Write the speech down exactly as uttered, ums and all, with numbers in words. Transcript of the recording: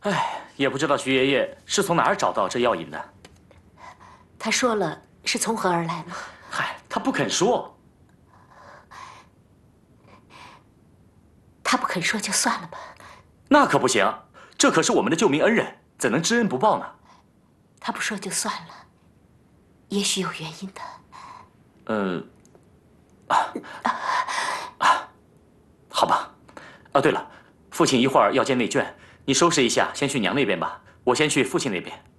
哎，也不知道徐爷爷是从哪儿找到这药引的。 他说了是从何而来吗？ 嗨，他不肯说。 他不肯说就算了吧。 那可不行，这可是我们的救命恩人，怎能知恩不报呢？ 他不说就算了，也许有原因的。 嗯，啊啊，好吧。啊，对了，父亲一会儿要见内眷，你收拾一下，先去娘那边吧。我先去父亲那边。